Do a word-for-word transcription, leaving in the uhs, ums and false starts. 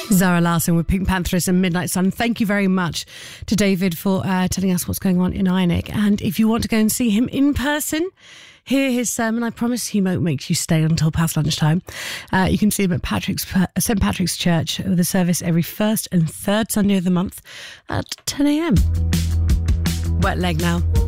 Zara Larsson with Pink Panthers and Midnight Sun. Thank you very much to David for uh, telling us what's going on in Ionic. And if you want to go and see him in person, hear his sermon, I promise he won't make you stay until past lunchtime. Uh, you can see him at Patrick's Saint Patrick's Church with a service every first and third Sunday of the month at ten a.m. Wet leg now.